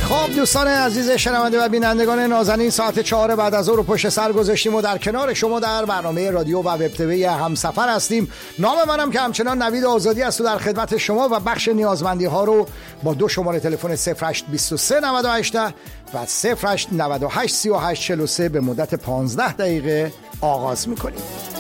خب دوستان عزیز شنونده و بینندگان نازنین، ساعت 4 بعد از ظهر رو پشت سر گذاشتیم و در کنار شما در برنامه رادیو و وب تیوی همسفر هستیم. نام منم که همچنان نوید آزادی است و در خدمت شما و بخش نیازمندی ها رو با 2 شماره تلفن 0823 98 و 08 98 38 43 به مدت 15 دقیقه آغاز میکنیم.